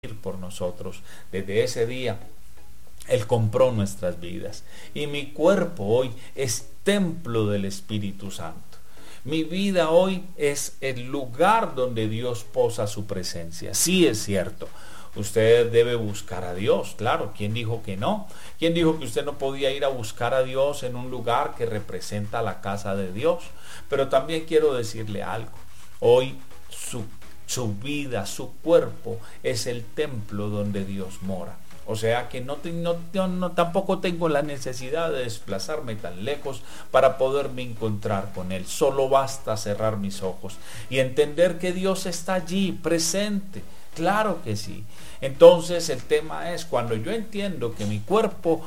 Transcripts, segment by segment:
por nosotros. Desde ese día Él compró nuestras vidas y mi cuerpo hoy es templo del Espíritu Santo. Mi vida hoy es el lugar donde Dios posa su presencia. Sí, es cierto, usted debe buscar a Dios, claro. ¿Quién dijo que no? ¿Quién dijo que usted no podía ir a buscar a Dios en un lugar que representa la casa de Dios? Pero también quiero decirle algo. Hoy su vida, su cuerpo es el templo donde Dios mora. O sea que tampoco tengo la necesidad de desplazarme tan lejos para poderme encontrar con Él. Solo basta cerrar mis ojos y entender que Dios está allí, presente. Claro que sí. Entonces el tema es, cuando yo entiendo que mi cuerpo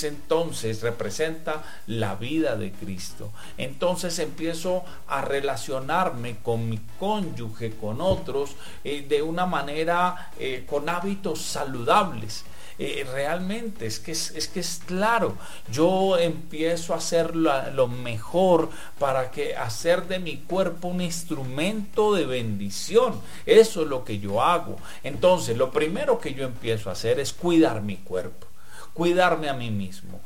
representa la vida de Cristo, entonces empiezo a relacionarme con mi cónyuge, con otros, de una manera, con hábitos saludables. Realmente es que es claro, yo empiezo a hacer lo mejor para hacer de mi cuerpo un instrumento de bendición. Eso es lo que yo hago. Entonces lo primero que yo empiezo a hacer es cuidar mi cuerpo, cuidarme a mí mismo.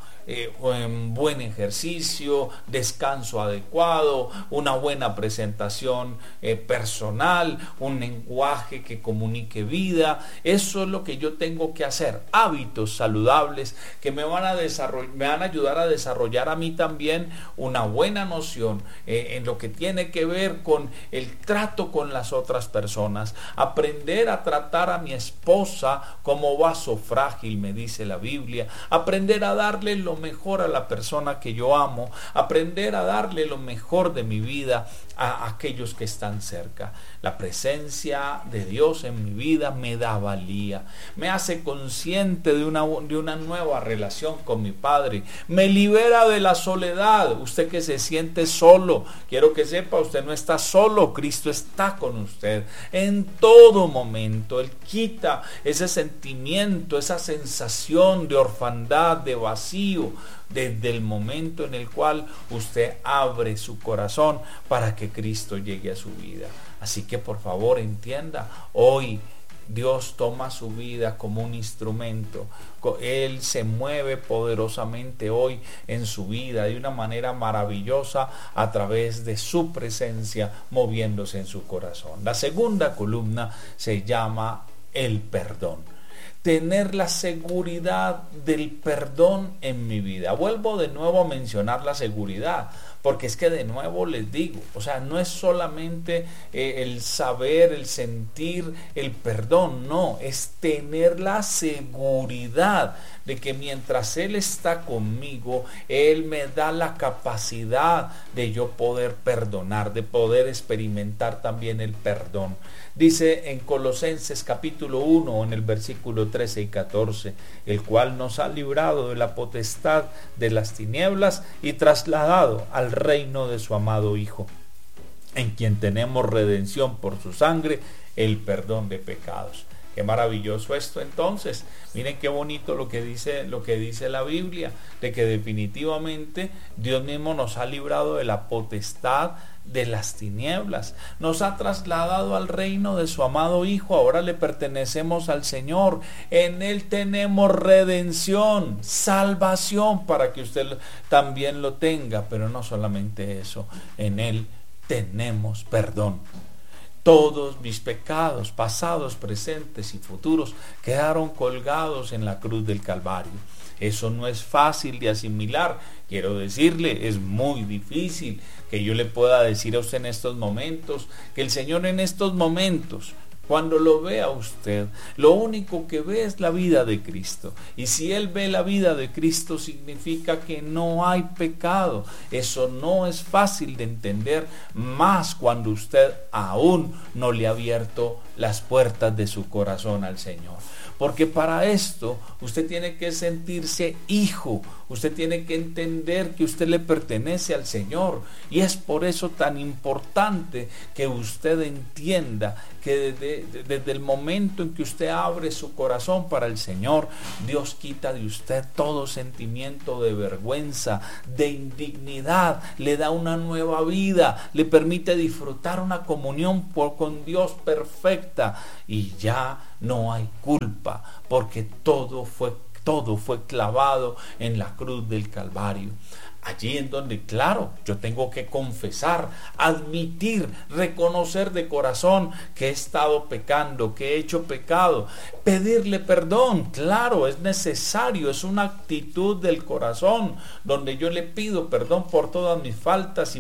Buen ejercicio, descanso adecuado, una buena presentación personal, un lenguaje que comunique vida. Eso es lo que yo tengo que hacer. Hábitos saludables que me van a ayudar a desarrollar a mí también una buena noción en lo que tiene que ver con el trato con las otras personas. Aprender a tratar a mi esposa como vaso frágil, me dice la Biblia. Aprender a darle lo mejor a la persona que yo amo, aprender a darle lo mejor de mi vida a aquellos que están cerca. La presencia de Dios en mi vida me da valía, me hace consciente de una nueva relación con mi Padre, me libera de la soledad. Usted que se siente solo, quiero que sepa, usted no está solo, Cristo está con usted en todo momento. Él quita ese sentimiento, esa sensación de orfandad, de vacío, desde el momento en el cual usted abre su corazón para que Cristo llegue a su vida. Así que por favor entienda, hoy Dios toma su vida como un instrumento. Él se mueve poderosamente hoy en su vida de una manera maravillosa a través de su presencia moviéndose en su corazón. La segunda columna se llama el perdón. Tener la seguridad del perdón en mi vida. Vuelvo de nuevo a mencionar la seguridad, porque es que de nuevo les digo, o sea, no es solamente el saber, el sentir el perdón, no, es tener la seguridad de que mientras Él está conmigo, Él me da la capacidad de yo poder perdonar, de poder experimentar también el perdón. Dice en Colosenses capítulo 1, en el versículo 13 y 14, el cual nos ha librado de la potestad de las tinieblas y trasladado al reino de su amado Hijo, en quien tenemos redención por su sangre, el perdón de pecados. Qué maravilloso esto. Entonces, miren qué bonito lo que dice la Biblia, de que definitivamente Dios mismo nos ha librado de la potestad de las tinieblas, nos ha trasladado al reino de su amado Hijo. Ahora le pertenecemos al Señor, en Él tenemos redención, salvación, para que usted también lo tenga. Pero no solamente eso, en Él tenemos perdón. Todos mis pecados, pasados, presentes y futuros, quedaron colgados en la cruz del Calvario. Eso no es fácil de asimilar. Quiero decirle, es muy difícil que yo le pueda decir a usted en estos momentos, que el Señor en estos momentos, cuando lo vea usted, lo único que ve es la vida de Cristo. Y si Él ve la vida de Cristo, significa que no hay pecado. Eso no es fácil de entender, más cuando usted aún no le ha abierto las puertas de su corazón al Señor. Porque para esto usted tiene que sentirse hijo, usted tiene que entender que usted le pertenece al Señor, y es por eso tan importante que usted entienda que desde el momento en que usted abre su corazón para el Señor, Dios quita de usted todo sentimiento de vergüenza, de indignidad, le da una nueva vida, le permite disfrutar una comunión con Dios perfecta, perfecta y ya no hay culpa, porque todo fue clavado en la cruz del Calvario. Allí en donde, claro, yo tengo que confesar, admitir, reconocer de corazón que he estado pecando, que he hecho pecado, pedirle perdón. Claro, es necesario, es una actitud del corazón donde yo le pido perdón por todas mis faltas y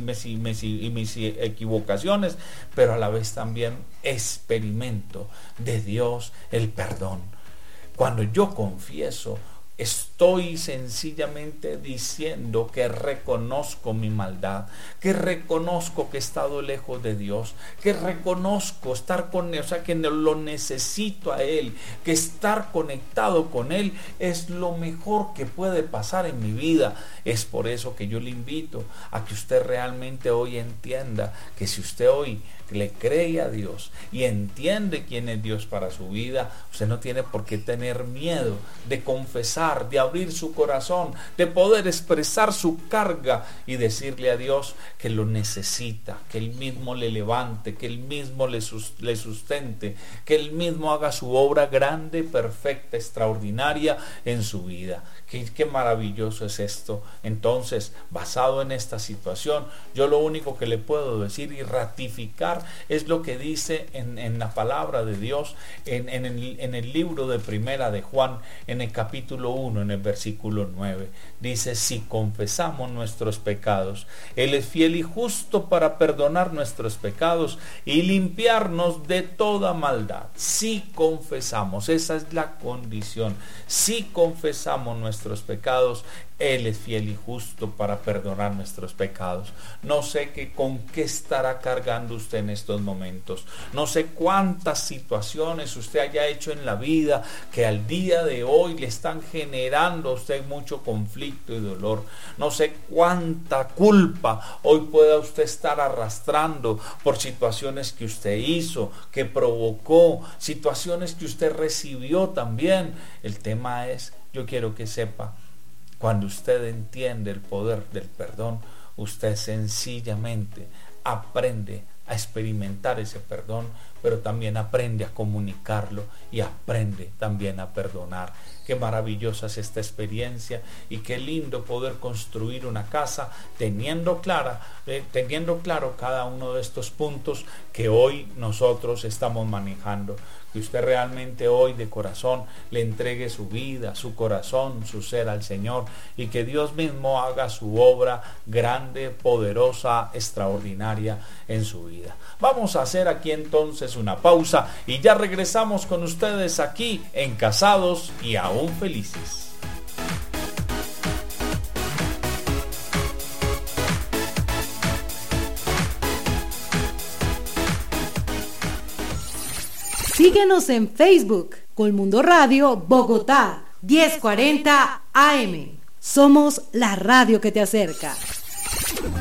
mis equivocaciones, pero a la vez también experimento de Dios el perdón. Cuando yo confieso, estoy sencillamente diciendo que reconozco mi maldad, que reconozco que he estado lejos de Dios, que reconozco estar con Él, o sea, que lo necesito a Él, que estar conectado con Él es lo mejor que puede pasar en mi vida. Es por eso que yo le invito a que usted realmente hoy entienda que si usted hoy le cree a Dios y entiende quién es Dios para su vida, usted no tiene por qué tener miedo de confesar, de abrir su corazón, de poder expresar su carga y decirle a Dios que lo necesita, que Él mismo le levante, que Él mismo le sustente, que Él mismo haga su obra grande, perfecta, extraordinaria en su vida. Qué maravilloso es esto. Entonces, basado en esta situación, yo lo único que le puedo decir y ratificar es lo que dice en la palabra de Dios, en el libro de Primera de Juan, en el capítulo 1, en el versículo 9. Dice: si confesamos nuestros pecados, Él es fiel y justo para perdonar nuestros pecados y limpiarnos de toda maldad. Si confesamos, esa es la condición. Si confesamos nuestros pecados, Él es fiel y justo para perdonar nuestros pecados. No sé con qué estará cargando usted en estos momentos. No sé cuántas situaciones usted haya hecho en la vida que al día de hoy le están generando a usted mucho conflicto y dolor. No sé cuánta culpa hoy pueda usted estar arrastrando por situaciones que usted hizo, que provocó, situaciones que usted recibió también. El tema es, yo quiero que sepa, cuando usted entiende el poder del perdón, usted sencillamente aprende a experimentar ese perdón, pero también aprende a comunicarlo y aprende también a perdonar. Qué maravillosa es esta experiencia y qué lindo poder construir una casa teniendo claro cada uno de estos puntos que hoy nosotros estamos manejando. Que usted realmente hoy de corazón le entregue su vida, su corazón, su ser al Señor, y que Dios mismo haga su obra grande, poderosa, extraordinaria en su vida. Vamos a hacer aquí entonces una pausa y ya regresamos con ustedes aquí en Casados y Aún Felices. Síguenos en Facebook, Colmundo Radio Bogotá, 1040 AM. Somos la radio que te acerca.